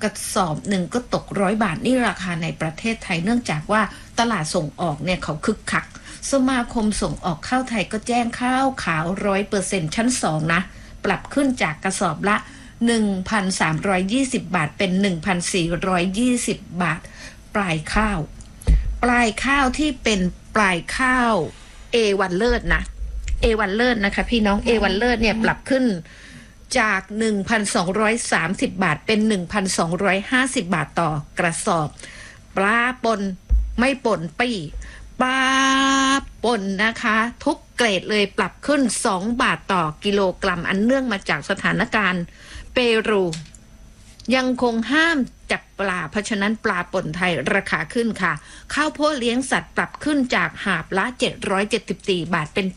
กระสอบหนึ่งก็ตก100 บาทนี่ราคาในประเทศไทยเนื่องจากว่าตลาดส่งออกเนี่ยเขาคึกคักสมาคมส่งออกข้าวไทยก็แจ้งข้าวขาว 100% ชั้น2นะปรับขึ้นจากกระสอบละ 1,320 บาทเป็น 1,420 บาทปลายข้าวที่เป็นปลายข้าว A1 เลิศนะ A1 เลิศนะคะพี่น้อง A1 เลิศเนี่ยปรับขึ้นจาก 1,230 บาทเป็น 1,250 บาทต่อกระสอบปลาป่นไม่ป่นปี้ปลาป่นนะคะทุกเกรดเลยปรับขึ้น2 บาทต่อกิโลกรัมอันเนื่องมาจากสถานการณ์เปรูยังคงห้ามจับปลาเพราะฉะนั้นปลาป่นไทยราคาขึ้นค่ะข้าวโพดเลี้ยงสัตว์ปรับขึ้นจากหาบละ774 บาทเป็น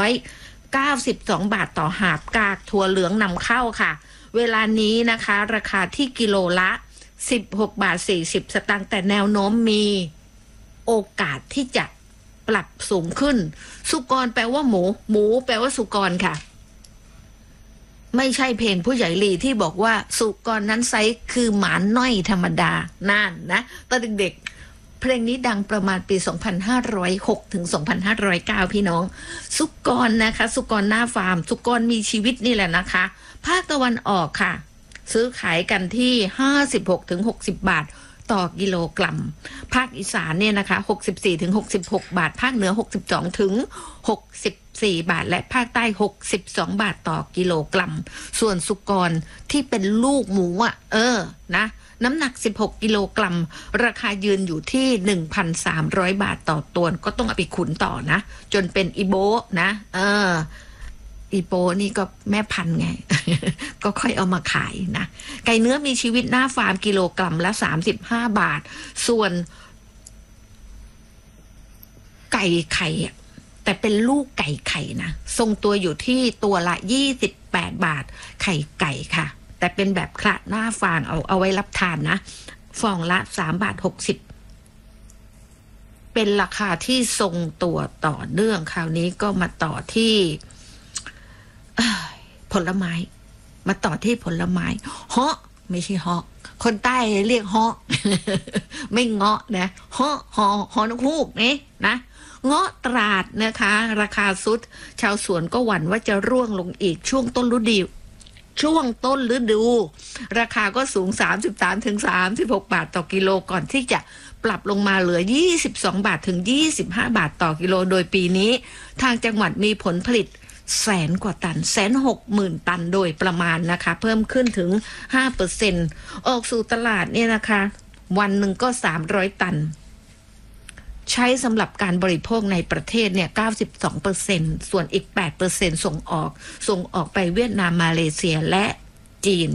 792 บาทต่อหาบกากถั่วเหลืองนำเข้าค่ะเวลานี้นะคะราคาที่กิโลละ16 บาท 40 สตางค์แต่แนวโน้มมีโอกาสที่จะปรับสูงขึ้นสุกรแปลว่าหมูแปลว่าสุกรค่ะไม่ใช่เพลงผู้ใหญ่ลีที่บอกว่าสุกรนั้นไซส์คือหมาน้อยธรรมดานั่นนะตอนเด็กๆเพลงนี้ดังประมาณปี2506ถึง2509พี่น้องสุกรนะคะสุกรหน้าฟาร์มสุกรมีชีวิตนี่แหละนะคะภาคตะวันออกค่ะซื้อขายกันที่56ถึง60 บาทต่อกิโลกรัมภาคอีสานเนี่ยนะคะ64ถึง66 บาทภาคเหนือ62ถึง64 บาทและภาคใต้62 บาทต่อกิโลกรัมส่วนสุกรที่เป็นลูกหมูนะน้ำหนัก16 กิโลกรัมราคายืนอยู่ที่ 1,300 บาทต่อตัวก็ต้องเอาไปขุนต่อนะจนเป็นอีโบนะอีโปนี่ก็แม่พันธุ์ไง ก็ค่อยเอามาขายนะไก่เนื้อมีชีวิตหน้าฟาร์มกิโลกรัมละ35 บาทส่วนไก่ไข่แต่เป็นลูกไก่ไข่นะทรงตัวอยู่ที่ตัวละ28 บาทไข่ไก่ค่ะแต่เป็นแบบคละหน้าฟางเอาไว้รับทานนะฟองละ3 บาท 60เป็นราคาที่ทรงตัวต่อเนื่องคราวนี้ก็มาต่อที่ผลไม้มาต่อที่ผลไม้เฮาะไม่ใช่เฮาะคนใต้เรียกเฮาะ ไม่เงาะนะเฮาะฮอนกฮูกนี่นะเงาะตราดนะคะราคาสุดชาวสวนก็หวั่นว่าจะร่วงลงอีกช่วงต้นฤดูราคาก็สูง33ถึง36 บาทต่อกิโลก่อนที่จะปรับลงมาเหลือ22 บาทถึง25 บาทต่อกิโลโดยปีนี้ทางจังหวัดมีผลผลิต100,000 กว่าตัน160,000 ตันโดยประมาณนะคะเพิ่มขึ้นถึง 5% ออกสู่ตลาดเนี่ยนะคะวันหนึ่งก็300 ตันใช้สำหรับการบริโภคในประเทศเนี่ย 92% ส่วนอีก 8% ส่งออกไปเวียดนามมาเลเซียและจีน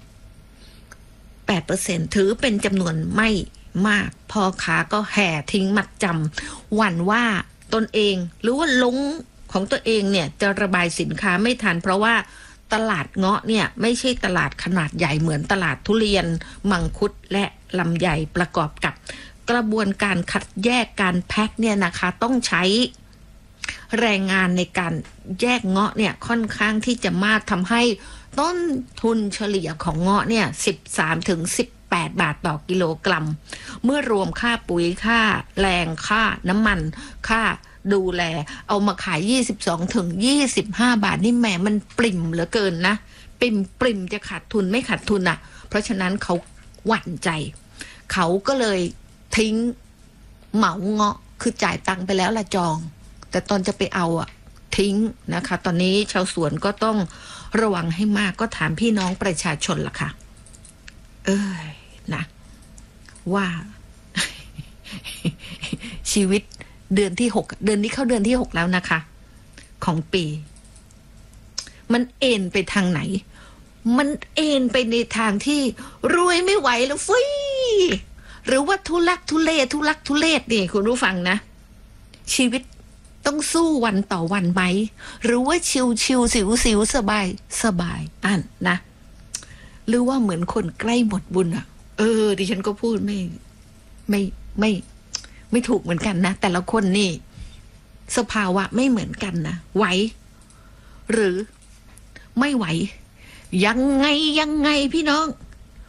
8% ถือเป็นจำนวนไม่มากพ่อค้าก็แห่ทิ้งมัดจำหวั่นว่าตนเองหรือว่าลงของตัวเองเนี่ยจะระบายสินค้าไม่ทันเพราะว่าตลาดเงาะเนี่ยไม่ใช่ตลาดขนาดใหญ่เหมือนตลาดทุเรียนมังคุดและลำไยประกอบกับกระบวนการคัดแยกการแพ็คเนี่ยนะคะต้องใช้แรงงานในการแยกเงาะเนี่ยค่อนข้างที่จะมากทำให้ต้นทุนเฉลี่ยของเงาะเนี่ย13ถึง18 บาทต่อกิโลกรัมเมื่อรวมค่าปุ๋ยค่าแรงค่าน้ำมันค่าดูแลเอามาขาย22ถึง25 บาทนี่แหมมันปริ่มเหลือเกินนะปริ่มจะขาดทุนไม่ขาดทุนอ่ะเพราะฉะนั้นเขาหวั่นใจเขาก็เลยทิ้งเหมาเงาะคือจ่ายตังค์ไปแล้วละจองแต่ตอนจะไปเอาทิ้งนะคะตอนนี้ชาวสวนก็ต้องระวังให้มากก็ถามพี่น้องประชาชนล่ะค่ะนะว่า ชีวิตเดือนที่6เดือนนี้เข้าเดือนที่6แล้วนะคะของปีมันเอ็นไปทางไหนมันเอ็นไปในทางที่รวยไม่ไหวแล้วฟุ้ยหรือว่าทุลักทุเลนี่คุณผู้ฟังนะชีวิตต้องสู้วันต่อวันไหมหรือว่าชิวสิวสบายอันนะหรือว่าเหมือนคนใกล้หมดบุญดิฉันก็พูดไม่ถูกเหมือนกันนะแต่ละคนนี่สภาวะไม่เหมือนกันนะไหวหรือไม่ไหวยังไงพี่น้อง